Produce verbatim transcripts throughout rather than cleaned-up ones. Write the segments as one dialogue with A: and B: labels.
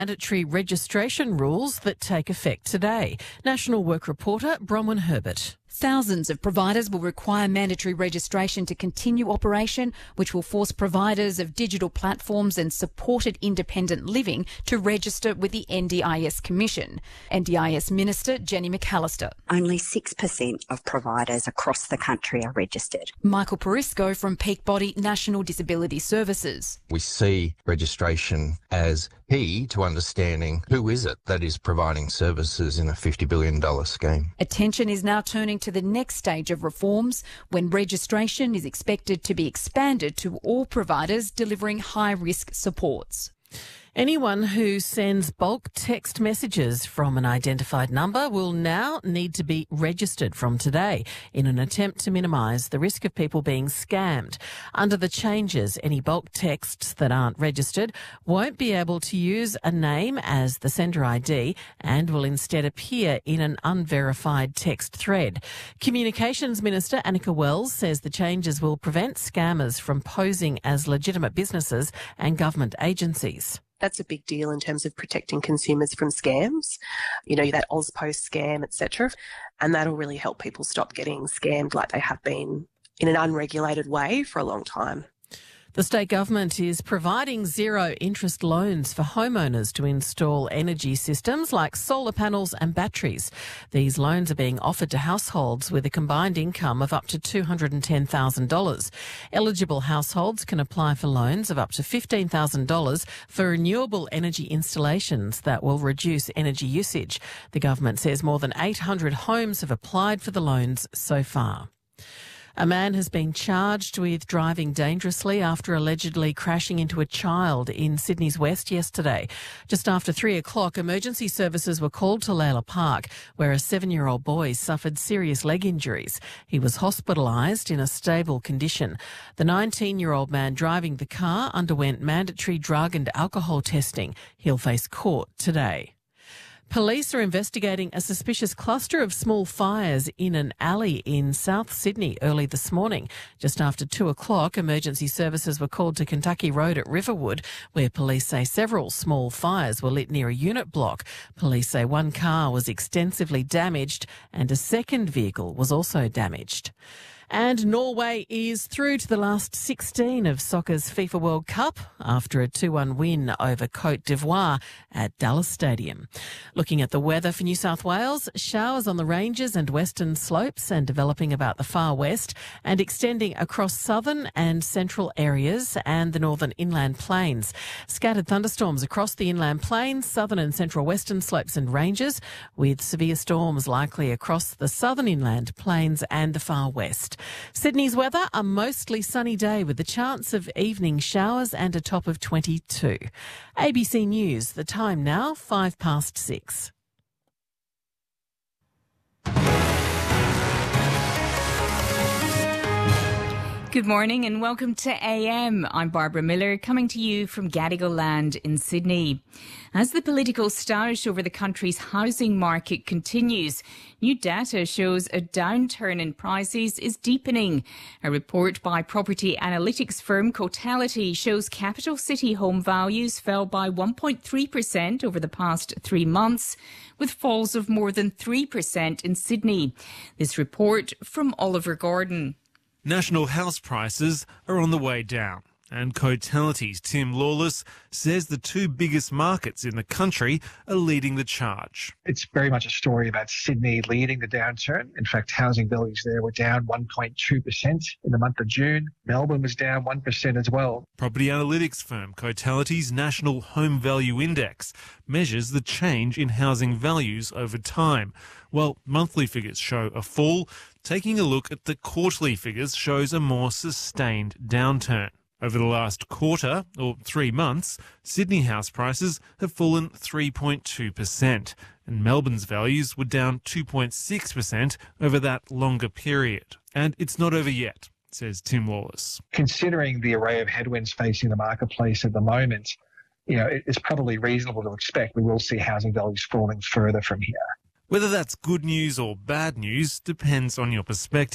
A: mandatory registration rules that take effect today. National Work reporter Bronwyn Herbert.
B: Thousands of providers will require mandatory registration to continue operation, which will force providers of digital platforms and supported independent living to register with the N D I S Commission. N D I S Minister Jenny McAllister.
C: Only six percent of providers across the country are registered.
B: Michael Perisco from Peak Body National Disability Services.
D: We see registration as key to understanding who is it that is providing services in a fifty billion dollars scheme.
B: Attention is now turning to the next stage of reforms when registration is expected to be expanded to all providers delivering high-risk supports.
A: Anyone who sends bulk text messages from an identified number will now need to be registered from today in an attempt to minimise the risk of people being scammed. Under the changes, any bulk texts that aren't registered won't be able to use a name as the sender I D and will instead appear in an unverified text thread. Communications Minister Annika Wells says the changes will prevent scammers from posing as legitimate businesses and government agencies.
E: That's a big deal in terms of protecting consumers from scams, you know, that AusPost scam, et cetera. And that'll really help people stop getting scammed like they have been in an unregulated way for a long time.
A: The state government is providing zero interest loans for homeowners to install energy systems like solar panels and batteries. These loans are being offered to households with a combined income of up to two hundred ten thousand dollars. Eligible households can apply for loans of up to fifteen thousand dollars for renewable energy installations that will reduce energy usage. The government says more than eight hundred homes have applied for the loans so far. A man has been charged with driving dangerously after allegedly crashing into a child in Sydney's West yesterday. Just after three o'clock, emergency services were called to Layla Park, where a seven-year-old boy suffered serious leg injuries. He was hospitalised in a stable condition. The nineteen-year-old man driving the car underwent mandatory drug and alcohol testing. He'll face court today. Police are investigating a suspicious cluster of small fires in an alley in South Sydney early this morning. Just after two o'clock, emergency services were called to Kentucky Road at Riverwood, where police say several small fires were lit near a unit block. Police say one car was extensively damaged and a second vehicle was also damaged. And Norway is through to the last sixteen of soccer's FIFA World Cup after a two one win over Cote d'Ivoire at Dallas Stadium. Looking at the weather for New South Wales, showers on the ranges and western slopes and developing about the far west and extending across southern and central areas and the northern inland plains. Scattered thunderstorms across the inland plains, southern and central western slopes and ranges, with severe storms likely across the southern inland plains and the far west. Sydney's weather, a mostly sunny day with the chance of evening showers and a top of twenty-two. A B C News, the time now, five past six.
F: Good morning and welcome to A M. I'm Barbara Miller, coming to you from Gadigal Land in Sydney. As the political stoush over the country's housing market continues, new data shows a downturn in prices is deepening. A report by property analytics firm Cotality shows capital city home values fell by one point three percent over the past three months, with falls of more than three percent in Sydney. This report from Oliver Gordon.
G: National house prices are on the way down, and Cotality's Tim Lawless says the two biggest markets in the country are leading the charge.
H: It's very much a story about Sydney leading the downturn. In fact, housing values there were down one point two percent in the month of June. Melbourne was down one percent as well.
G: Property analytics firm Cotality's National Home Value Index measures the change in housing values over time. While monthly figures show a fall, taking a look at the quarterly figures shows a more sustained downturn. Over the last quarter, or three months, Sydney house prices have fallen three point two percent, and Melbourne's values were down two point six percent over that longer period. And it's not over yet, says Tim Lawless.
H: Considering the array of headwinds facing the marketplace at the moment, you know, it's probably reasonable to expect we will see housing values falling further from here.
G: Whether that's good news or bad news depends on your perspective.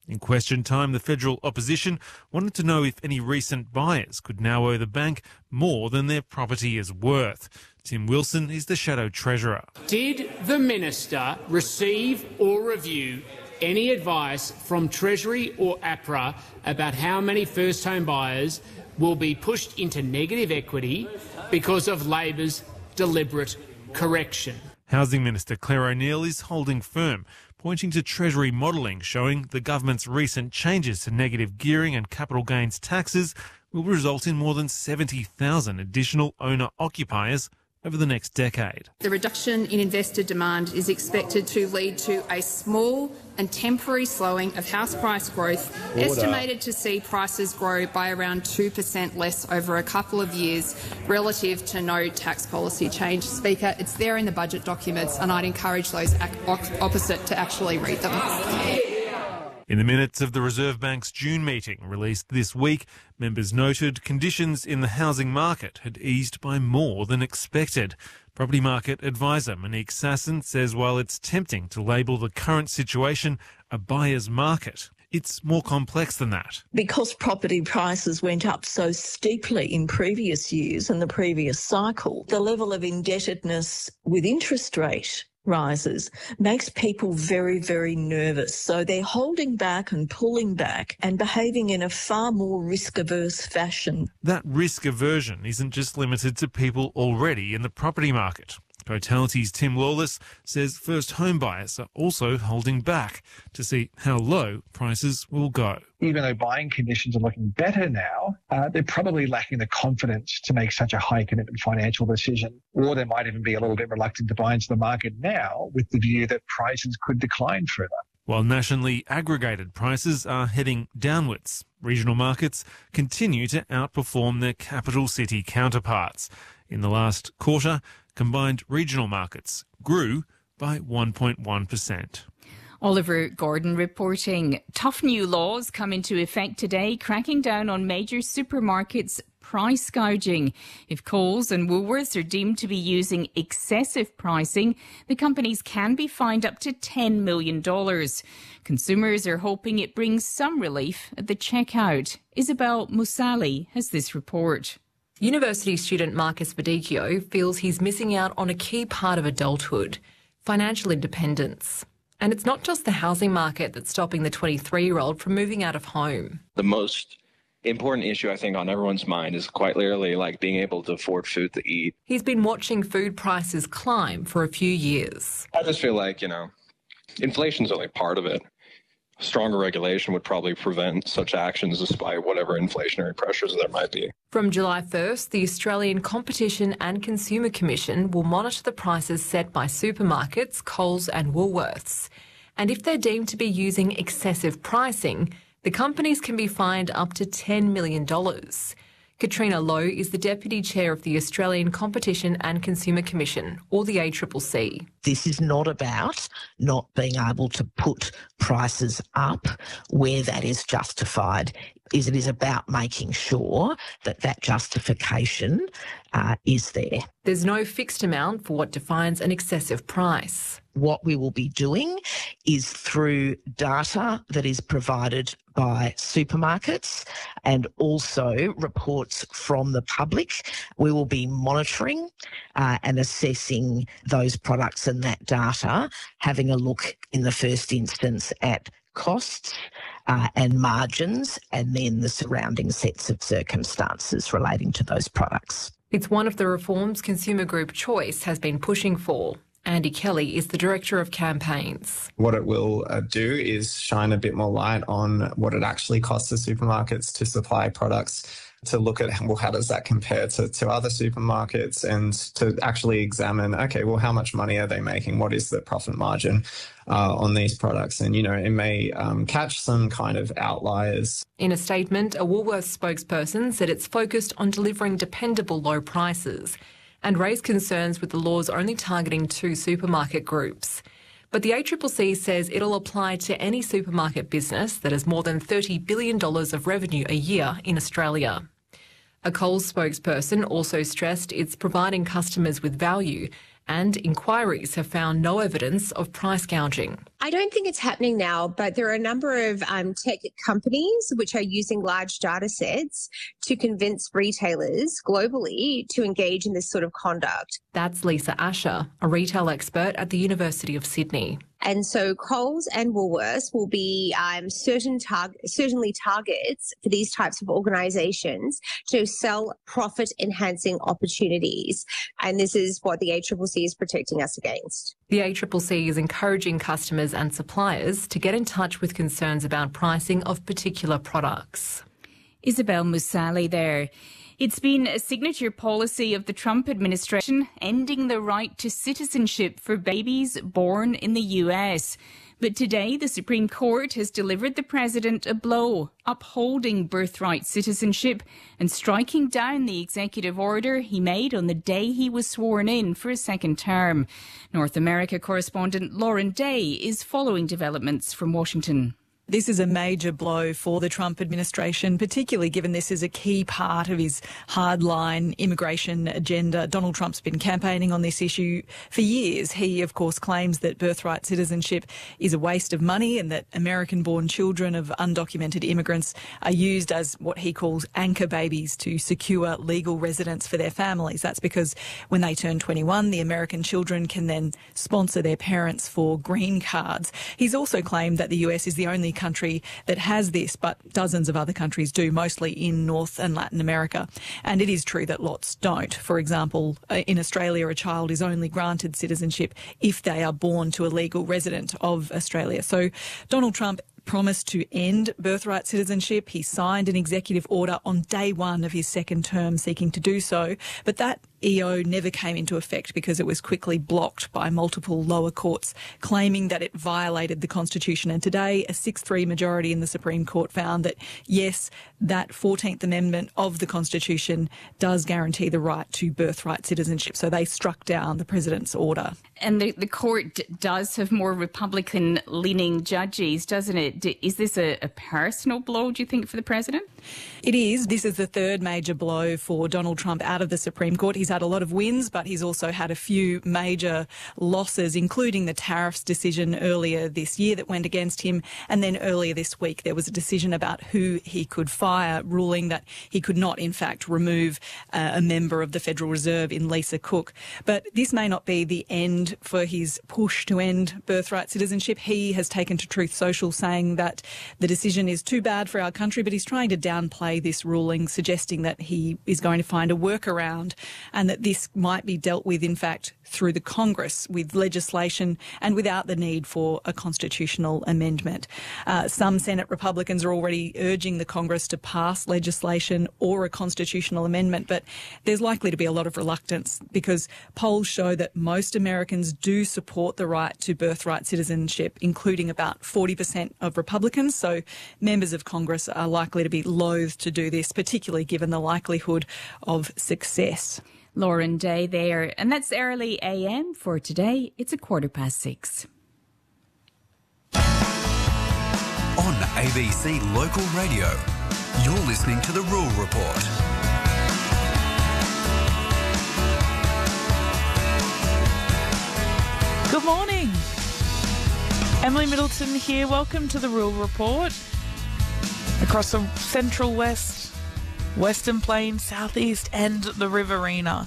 G: In question time, the federal opposition wanted to know if any recent buyers could now owe the bank more than their property is worth. Tim Wilson is the Shadow Treasurer.
I: Did the Minister receive or review any advice from Treasury or APRA about how many first home buyers will be pushed into negative equity because of Labor's deliberate correction?
G: Housing Minister Claire O'Neil is holding firm, pointing to Treasury modelling showing the government's recent changes to negative gearing and capital gains taxes will result in more than seventy thousand additional owner-occupiers over the next decade.
J: The reduction in investor demand is expected to lead to a small and temporary slowing of house price growth, Order. estimated to see prices grow by around two percent less over a couple of years relative to no tax policy change. Speaker, it's there in the budget documents and I'd encourage those opposite to actually read them.
G: In the minutes of the Reserve Bank's June meeting released this week, members noted conditions in the housing market had eased by more than expected. Property market advisor Monique Sasson says while it's tempting to label the current situation a buyer's market, it's more complex than that.
K: Because property prices went up so steeply in previous years and the previous cycle, the level of indebtedness with interest rate rises makes people very, very nervous. So they're holding back and pulling back and behaving in a far more risk-averse fashion.
G: That risk aversion isn't just limited to people already in the property market. Cotality's Tim Lawless says first home buyers are also holding back to see how low prices will go.
H: Even though buying conditions are looking better now, uh, they're probably lacking the confidence to make such a high commitment financial decision, or they might even be a little bit reluctant to buy into the market now with the view that prices could decline further.
G: While nationally aggregated prices are heading downwards, regional markets continue to outperform their capital city counterparts. In the last quarter, combined regional markets grew by one point one percent.
F: Oliver Gordon reporting. Tough new laws come into effect today, cracking down on major supermarkets' price gouging. If Coles and Woolworths are deemed to be using excessive pricing, the companies can be fined up to ten million dollars. Consumers are hoping it brings some relief at the checkout. Isabel Musali has this report.
L: University student Marcus Verdicchio feels he's missing out on a key part of adulthood, financial independence. And it's not just the housing market that's stopping the twenty-three-year-old from moving out of home.
M: The most important issue, I think, on everyone's mind is quite literally like being able to afford food to eat.
L: He's been watching food prices climb for a few years.
M: I just feel like, you know, inflation's only part of it. Stronger regulation would probably prevent such actions despite whatever inflationary pressures there might be.
L: From July first, the Australian Competition and Consumer Commission will monitor the prices set by supermarkets, Coles and Woolworths. And if they're deemed to be using excessive pricing, the companies can be fined up to ten million dollars. Katrina Lowe is the Deputy Chair of the Australian Competition and Consumer Commission, or the A C C C.
N: This is not about not being able to put prices up where that is justified. Is it is about making sure that that justification uh, is there.
L: There's no fixed amount for what defines an excessive price.
N: What we will be doing is through data that is provided by supermarkets and also reports from the public, we will be monitoring uh, and assessing those products and that data, having a look in the first instance at costs uh, and margins, and then the surrounding sets of circumstances relating to those products.
L: It's one of the reforms Consumer Group Choice has been pushing for. Andy Kelly is the Director of Campaigns.
O: What it will uh, do is shine a bit more light on what it actually costs the supermarkets to supply products, to look at, well, how does that compare to, to other supermarkets, and to actually examine, okay, well, how much money are they making? What is the profit margin uh, on these products? And, you know, it may um, catch some kind of outliers.
L: In a statement, a Woolworths spokesperson said it's focused on delivering dependable low prices and raised concerns with the laws only targeting two supermarket groups. But the A C C C says it'll apply to any supermarket business that has more than thirty billion dollars of revenue a year in Australia. A Coles spokesperson also stressed it's providing customers with value and inquiries have found no evidence of price gouging.
P: I don't think it's happening now, but there are a number of um, tech companies which are using large data sets to convince retailers globally to engage in this sort of conduct.
L: That's Lisa Asher, a retail expert at the University of Sydney.
P: And so Coles and Woolworths will be um, certain tar- certainly targets for these types of organisations to sell profit-enhancing opportunities. And this is what the A C C C is protecting us against.
L: The A C C C is encouraging customers and suppliers to get in touch with concerns about pricing of particular products.
F: Isabel Musali there. It's been a signature policy of the Trump administration ending the right to citizenship for babies born in the U S. But today, the Supreme Court has delivered the president a blow, upholding birthright citizenship and striking down the executive order he made on the day he was sworn in for a second term. North America correspondent Lauren Day is following developments from Washington.
Q: This is a major blow for the Trump administration, particularly given this is a key part of his hardline immigration agenda. Donald Trump's been campaigning on this issue for years. He, of course, claims that birthright citizenship is a waste of money and that American-born children of undocumented immigrants are used as what he calls anchor babies to secure legal residence for their families. That's because when they turn twenty-one, the American children can then sponsor their parents for green cards. He's also claimed that the U S is the only country that has this, but dozens of other countries do, mostly in North and Latin America. And it is true that lots don't. For example, in Australia, a child is only granted citizenship if they are born to a legal resident of Australia. So Donald Trump promised to end birthright citizenship. He signed an executive order on day one of his second term seeking to do so, but that E O never came into effect because it was quickly blocked by multiple lower courts, claiming that it violated the Constitution. And today, a six three majority in the Supreme Court found that, yes, that fourteenth Amendment of the Constitution does guarantee the right to birthright citizenship. So they struck down the president's order.
F: And the, the court does have more Republican-leaning judges, doesn't it? Is this a, a personal blow, do you think, for the president?
Q: It is. This is the third major blow for Donald Trump out of the Supreme Court. He's had a lot of wins, but he's also had a few major losses, including the tariffs decision earlier this year that went against him. And then earlier this week, there was a decision about who he could fire, ruling that he could not, in fact, remove uh, a member of the Federal Reserve in Lisa Cook. But this may not be the end for his push to end birthright citizenship. He has taken to Truth Social saying that the decision is too bad for our country, but he's trying to downplay this ruling, suggesting that he is going to find a workaround and that this might be dealt with, in fact, through the Congress with legislation and without the need for a constitutional amendment. Uh, some Senate Republicans are already urging the Congress to pass legislation or a constitutional amendment, but there's likely to be a lot of reluctance because polls show that most Americans do support the right to birthright citizenship, including about forty percent of Republicans. So members of Congress are likely to be loath to do this, particularly given the likelihood of success.
F: Lauren Day there. And that's Early A M for today. It's a quarter past six.
R: On A B C Local Radio, you're listening to The Rural Report.
S: Good morning. Emily Middleton here. Welcome to The Rural Report. Across the Central West, Western Plains, Southeast and the Riverina.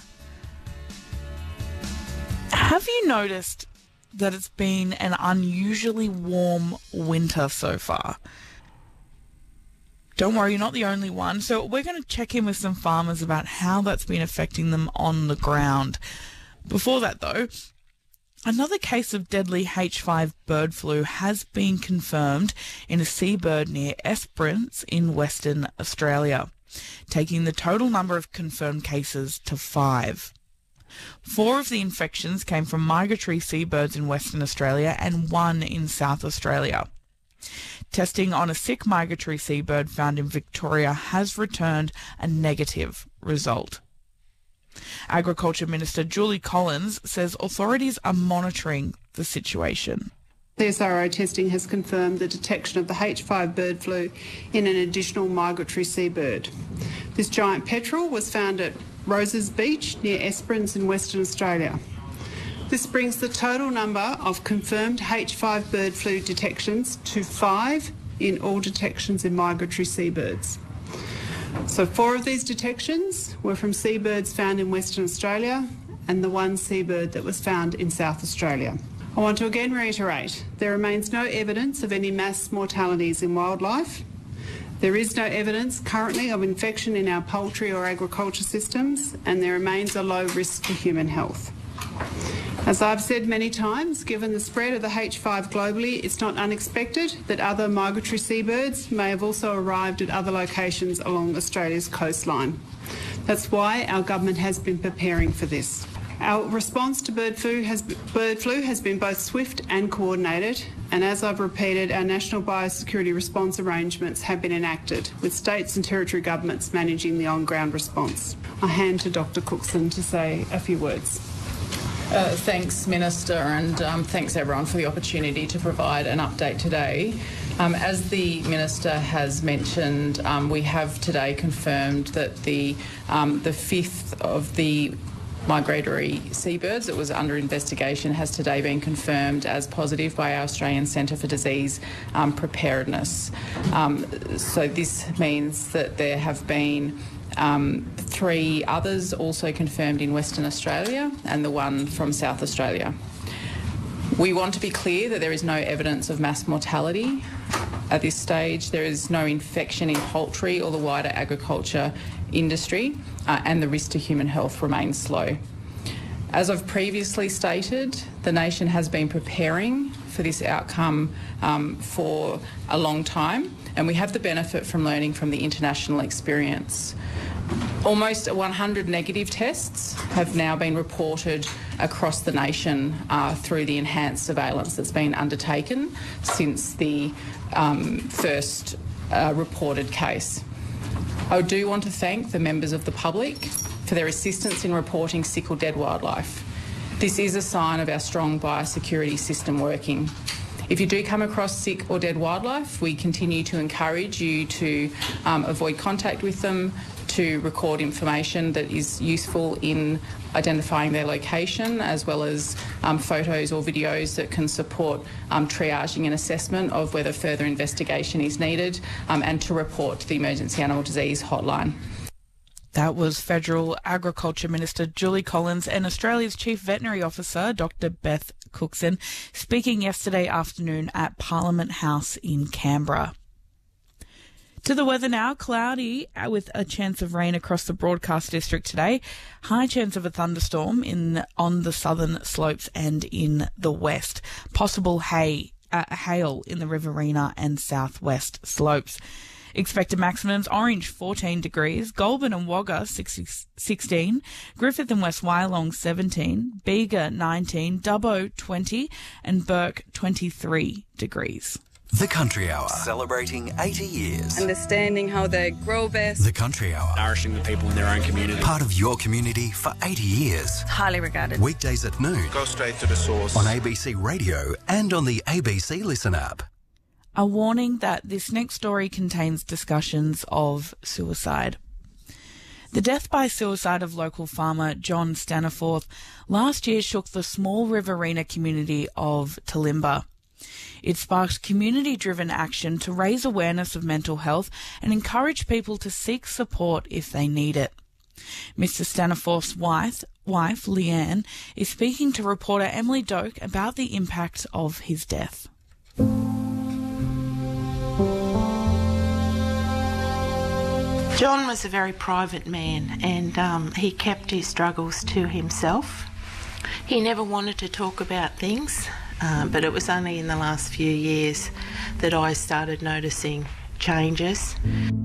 S: Have you noticed that it's been an unusually warm winter so far? Don't worry, you're not the only one. So we're going to check in with some farmers about how that's been affecting them on the ground. Before that, though, another case of deadly H five bird flu has been confirmed in a seabird near Esperance in Western Australia, taking the total number of confirmed cases to five. Four of the infections came from migratory seabirds in Western Australia and one in South Australia. Testing on a sick migratory seabird found in Victoria has returned a negative result. Agriculture Minister Julie Collins says authorities are monitoring the situation.
T: The S R O testing has confirmed the detection of the H five bird flu in an additional migratory seabird. This giant petrel was found at Roses Beach near Esperance in Western Australia. This brings the total number of confirmed H five bird flu detections to five in all detections in migratory seabirds. So four of these detections were from seabirds found in Western Australia and the one seabird that was found in South Australia. I want to again reiterate, there remains no evidence of any mass mortalities in wildlife. There is no evidence currently of infection in our poultry or agriculture systems, and there remains a low risk to human health. As I've said many times, given the spread of the H five globally, it's not unexpected that other migratory seabirds may have also arrived at other locations along Australia's coastline. That's why our government has been preparing for this. Our response to bird flu has, bird flu has been both swift and coordinated, and as I've repeated, our national biosecurity response arrangements have been enacted, with states and territory governments managing the on-ground response. I hand to Doctor Cookson to say a few words.
U: Uh, thanks, Minister, and um, thanks everyone for the opportunity to provide an update today. Um, as the Minister has mentioned, um, we have today confirmed that the um, the fifth of the migratory seabirds that was under investigation has today been confirmed as positive by our Australian Centre for Disease um, Preparedness. Um, so this means that there have been um, three others also confirmed in Western Australia and the one from South Australia. We want to be clear that there is no evidence of mass mortality at this stage. There is no infection in poultry or the wider agriculture industry, uh, and the risk to human health remains low. As I've previously stated, the nation has been preparing for this outcome um, for a long time, and we have the benefit from learning from the international experience. Almost one hundred negative tests have now been reported across the nation uh, through the enhanced surveillance that's been undertaken since the um, first uh, reported case. I do want to thank the members of the public for their assistance in reporting sick or dead wildlife. This is a sign of our strong biosecurity system working. If you do come across sick or dead wildlife, we continue to encourage you to um, avoid contact with them, to record information that is useful in identifying their location, as well as um, photos or videos that can support um, triaging and assessment of whether further investigation is needed, um, and to report to the Emergency Animal Disease Hotline.
S: That was Federal Agriculture Minister Julie Collins and Australia's Chief Veterinary Officer Doctor Beth Cookson speaking yesterday afternoon at Parliament House in Canberra. To the weather now, cloudy with a chance of rain across the Broadcast District today. High chance of a thunderstorm in on the southern slopes and in the west. Possible hay, uh, hail in the Riverina and southwest slopes. Expected maximums: Orange fourteen degrees, Goulburn and Wagga sixteen, Griffith and West Wyalong seventeen, Bega nineteen, Dubbo twenty and Burke twenty-three degrees.
R: The Country Hour, celebrating eighty years.
V: Understanding how they grow best.
R: The Country Hour,
W: nourishing the people in their own community.
R: Part of your community for eighty years.
V: Highly regarded.
R: Weekdays at noon.
W: Go straight to the source.
R: On A B C Radio and on the A B C Listen app.
S: A warning that this next story contains discussions of suicide. The death by suicide of local farmer John Staniforth last year shook the small Riverina community of Talimba. It sparked community-driven action to raise awareness of mental health and encourage people to seek support if they need it. Mister Staniforth's wife, wife Leanne, is speaking to reporter Emily Doak about the impact of his death.
X: John was a very private man, and um, he kept his struggles to himself. He never wanted to talk about things. Um, but it was only in the last few years that I started noticing changes.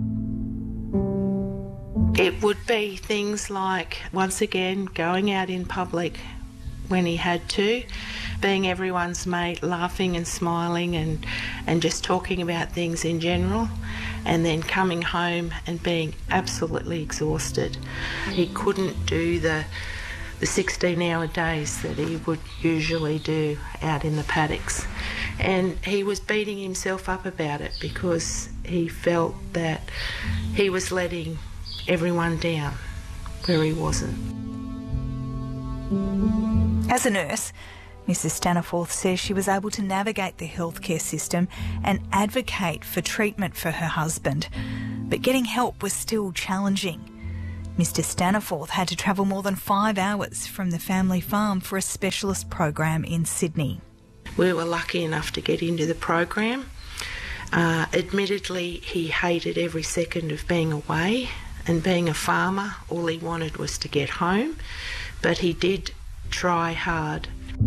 X: It would be things like, once again, going out in public when he had to, being everyone's mate, laughing and smiling and, and just talking about things in general, and then coming home and being absolutely exhausted. He couldn't do the the sixteen-hour days that he would usually do out in the paddocks. And he was beating himself up about it because he felt that he was letting everyone down where he wasn't.
B: As a nurse, Missus Staniforth says she was able to navigate the healthcare system and advocate for treatment for her husband. But getting help was still challenging. Mister Staniforth had to travel more than five hours from the family farm for a specialist program in Sydney.
X: We were lucky enough to get into the program. Uh, admittedly, he hated every second of being away, and being a farmer, all he wanted was to get home, but he did try hard.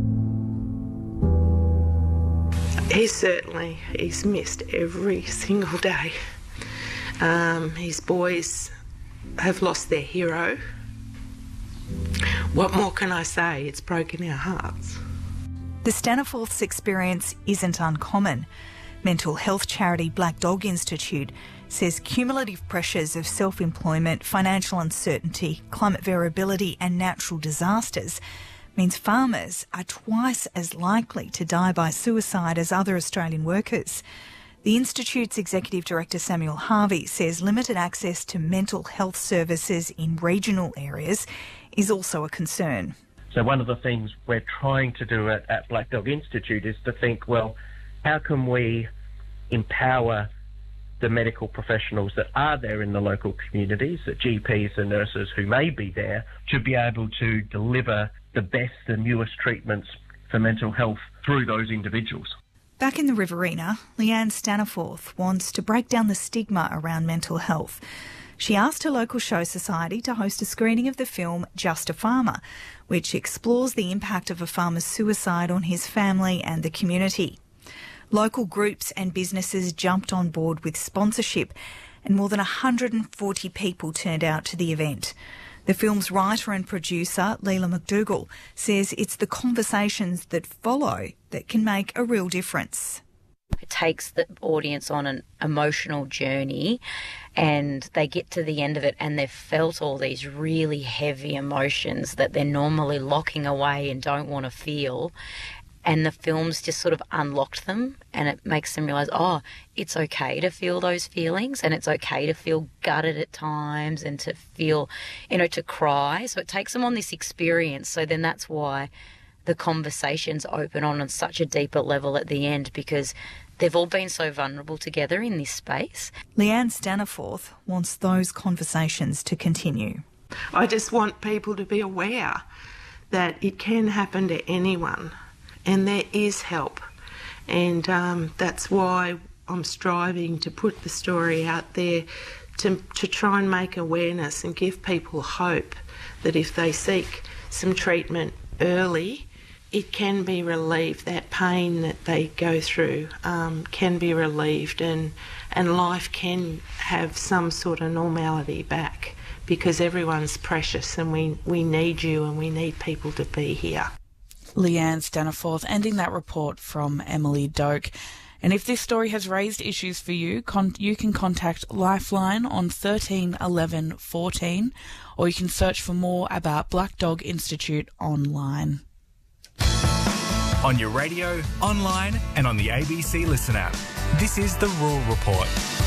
X: He certainly, he's missed every single day. Um, his boys have lost their hero. What more can I say? It's broken our hearts.
B: The Staniforth's experience isn't uncommon. Mental health charity Black Dog Institute says cumulative pressures of self-employment, financial uncertainty, climate variability and natural disasters means farmers are twice as likely to die by suicide as other Australian workers. The Institute's Executive Director Samuel Harvey says limited access to mental health services in regional areas is also a concern.
C: So one of the things we're trying to do at, at Black Dog Institute is to think, well, how can we empower the medical professionals that are there in the local communities, the G Ps and nurses who may be there, to be able to deliver the best and newest treatments for mental health through those individuals.
B: Back in the Riverina, Leanne Staniforth wants to break down the stigma around mental health. She asked her local show society to host a screening of the film Just a Farmer, which explores the impact of a farmer's suicide on his family and the community. Local groups and businesses jumped on board with sponsorship, and more than one hundred forty people turned out to the event. The film's writer and producer, Leela McDougall, says it's the conversations that follow that can make a real difference.
D: It takes the audience on an emotional journey, and they get to the end of it and they've felt all these really heavy emotions that they're normally locking away and don't want to feel. And the film's just sort of unlocked them, and it makes them realise, oh, it's okay to feel those feelings, and it's okay to feel gutted at times and to feel, you know, to cry. So it takes them on this experience. So then that's why the conversations open on such a deeper level at the end, because they've all been so vulnerable together in this space.
B: Leanne Staniforth wants those conversations to continue.
X: I just want people to be aware that it can happen to anyone. And there is help, and um, that's why I'm striving to put the story out there to, to try and make awareness and give people hope that if they seek some treatment early, it can be relieved. That pain that they go through um, can be relieved, and, and life can have some sort of normality back, because everyone's precious and we, we need you and we need people to be here.
S: Leanne Staniforth ending that report from Emily Doak. And if this story has raised issues for you, con- you can contact Lifeline on thirteen eleven fourteen, or you can search for more about Black Dog Institute online.
E: On your radio, online and on the A B C Listen app. This is the Rural Report.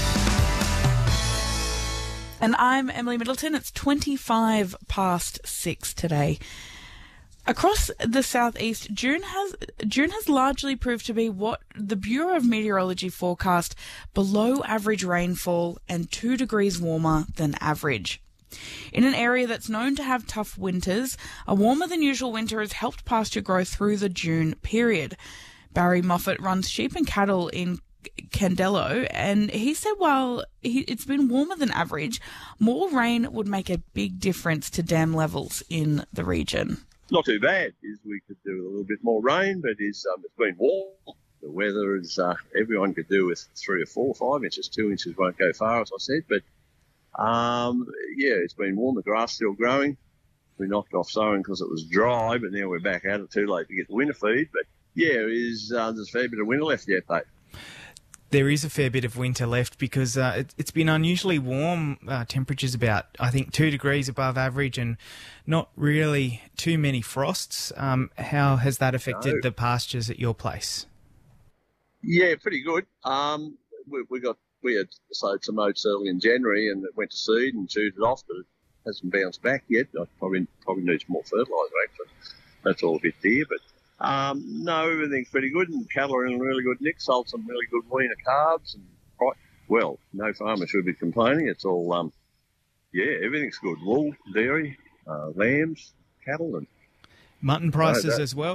S: And I'm Emily Middleton. It's twenty-five past six today. Across the southeast, June has June has largely proved to be what the Bureau of Meteorology forecast: below average rainfall and two degrees warmer than average. In an area that's known to have tough winters, a warmer than usual winter has helped pasture grow through the June period. Barry Moffat runs sheep and cattle in Candelo, and he said while he, it's been warmer than average, more rain would make a big difference to dam levels in the region.
Y: Not too bad. Is we could do with a little bit more rain, but it's, um, it's been warm. The weather is, uh, everyone could do with three or four, five inches. Two inches won't go far, as I said. But, um, yeah, it's been warm. The grass still growing. We knocked off sowing because it was dry, but now we're back at it. Too late to get the winter feed. But, yeah, is, uh, there's a fair bit of winter left yet, though.
Z: There is a fair bit of winter left because uh, it, it's been unusually warm. Uh, temperatures about, I think, two degrees above average and not really too many frosts. Um, how has that affected no. the pastures at your place?
Y: Yeah, pretty good. Um, we, we got we had sowed some oats early in January and it went to seed and chewed it off, but it hasn't bounced back yet. I probably probably needs more fertiliser actually. that's all a bit dear. But um, no, everything's pretty good, and cattle are in really good nick. Sold some really good weaner calves, and right, well, no farmer should be complaining. It's all, um, yeah, everything's good. Wool, dairy, uh, lambs, cattle, and
Z: mutton prices
Y: no, that,
Z: as well.